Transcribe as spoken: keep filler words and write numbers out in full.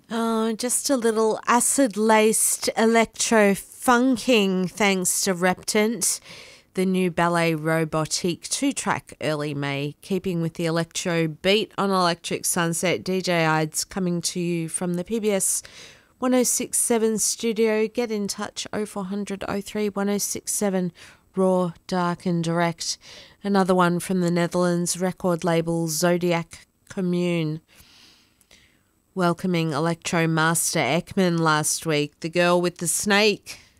Oh, just a little acid-laced electro-funking thanks to Reptant, the new ballet robotique two-track early May, keeping with the electro beat on Electric Sunset. D J Ides coming to you from the P B S one oh six point seven studio. Get in touch oh four hundred oh three one oh six seven, raw, dark and direct. Another one from the Netherlands record label Zodiac Commune, welcoming Electro Master Ekman last week, the girl with the snake.